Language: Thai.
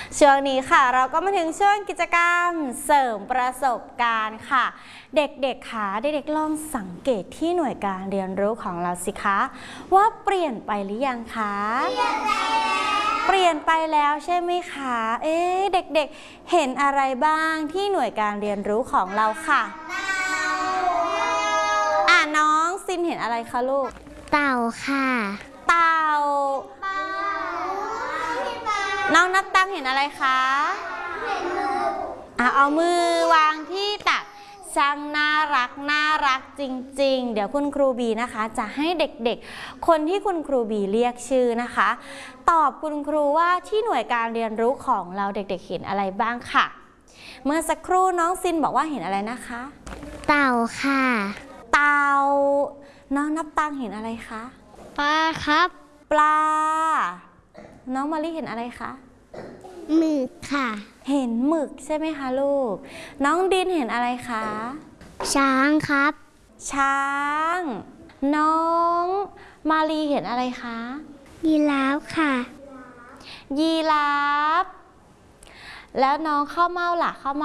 ช่วงนี้ค่ะเราก็มาถึงช่วงกิจกรรมเสริมประสบการณ์ค่ะเด็กๆค่ะเด็กๆลองสังเกตที่หน่วยการเรียนรู้ของเราสิคะว่าเปลี่ยนไปหรือยังคะเปลี่ยนไปแล้วใช่ไหมคะเด็กๆเห็นอะไรบ้างที่หน่วยการเรียนรู้ของเราค่ะน้องซินเห็นอะไรคะลูกเต่าค่ะเต่าน้องนับตังเห็นอะไรคะเอามือวางที่ตักช่างน่ารักจริงๆเดี๋ยวคุณครูบีนะคะจะให้เด็กๆคนที่คุณครูบีเรียกชื่อนะคะตอบคุณครูว่าที่หน่วยการเรียนรู้ของเราเด็กๆเห็นอะไรบ้างค่ะเมื่อสักครู่น้องซินบอกว่าเห็นอะไรนะคะเต่าค่ะเต่าน้องนับตังเห็นอะไรคะปลาครับปลาน้องมารีเห็นอะไรคะหมึกค่ะเห็นหมึกใช่ไหมคะลูกน้องดินเห็นอะไรคะช้างครับช้างน้องมารีเห็นอะไรคะยีราฟค่ะยีราฟแล้วน้องข้าวเม่าล่ะข้าวเม่า